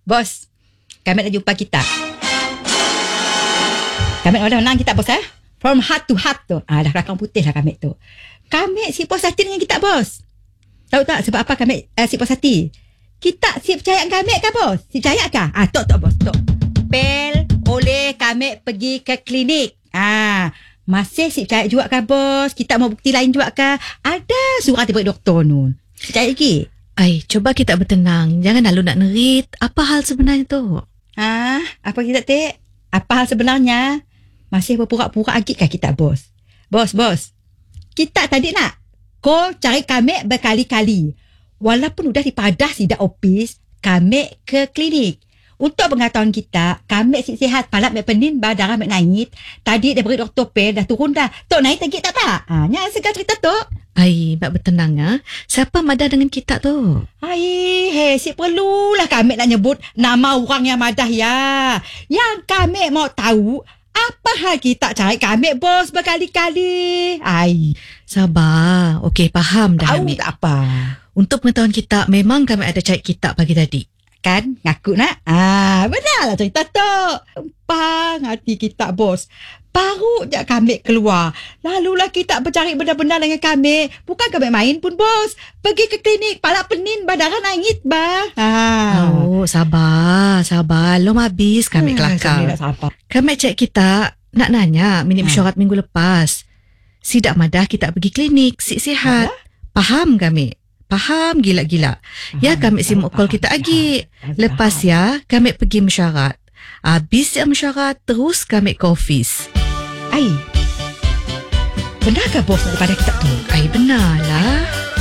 Bos, kami nak jumpa kita. Kami nak menang kita, bos. From heart to heart tu. Dah kelakang putih lah kami tu. Kami si puas hati dengan kita, bos. Tahu tak sebab apa kami si puas hati? Kita si percaya kami ke, bos? Si percaya ke? Tok, bos, tok. Pel oleh kami pergi ke klinik. Masih si percaya juga ke, bos? Kita mau bukti lain juga ke? Ada surat daripada doktor nun. Percaya lagi? Coba kita bertenang. Jangan lalu nak nerit. Apa hal sebenarnya tu? Apa kita tak? Apa hal sebenarnya? Masih berpura-pura lagi kah kita, bos? Bos. Kita tadi nak call cari kami berkali-kali. Walaupun sudah dipadah sidak opis, kami ke klinik. Untuk pengetahuan kita, kami sihat, palak mek penin, darah mek naik. Tadi daripada Dr. Pel dah turun dah. Tok naik lagi tak? Nya segar cerita tok. Mbak bertenang ya. Siapa madah dengan kita tu? Si perlulah kami nak nyebut nama orang yang madah ya. Yang kami mau tahu apa hal kita cari kami, bos, berkali-kali. Sabar. Okey, faham dah kami. Tak apa. Untuk pengetahuan kita, memang kami ada cari kita pagi tadi. Kan? Ngaku nak? Benarlah cerita tu. Empang hati kita, bos. Baru je kami keluar. Lalulah kita bercari benar-benar dengan kami. Bukan kami main pun, bos. Pergi ke klinik, palak penin, darah naik, Sabar. Lom habis kami kelakar. Kami cek kita nak nanya minit mesyuarat minggu lepas. Sidak madah kita pergi klinik, sihat. Faham kami? Faham gila-gila. Ya kami simuk call kita lagi. Lepas ya kami pergi mesyuarat. Habis ya mesyuarat terus kami ke office. Benar ke, bos, daripada kita tu? Benar lah.